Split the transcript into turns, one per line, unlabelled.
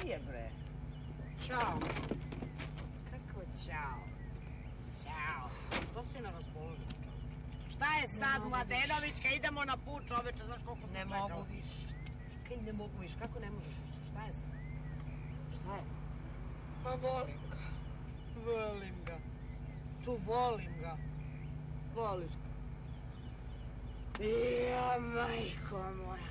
ti je, bre?
Ćao. Kako ćao? Ćao. Što si na raspoloženju, čoveče? Šta je sad, Mladenovićka? Idemo na put, čoveče, znaš koliko smo čekali?
Ne mogu više.
Kaj ne mogu više? Kako ne možeš više? Šta je sad? Šta je?
Pa volim ga.
Volim ga. Volim ga. Voliš ga. Ja, majko moja.